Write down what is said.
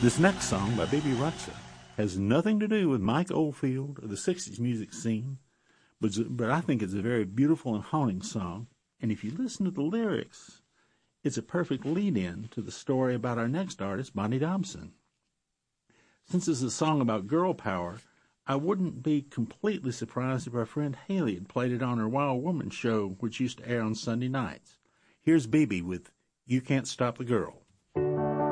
This next song by Bebe Rexha has nothing to do with Mike Oldfield or the 60s music scene, but I think it's a very beautiful and haunting song. And if you listen to the lyrics, it's a perfect lead-in to the story about our next artist, Bonnie Dobson. Since it's a song about girl power, I wouldn't be completely surprised if our friend Haley had played it on her Wild Woman show, which used to air on Sunday nights. Here's Bebe with You Can't Stop the Girl.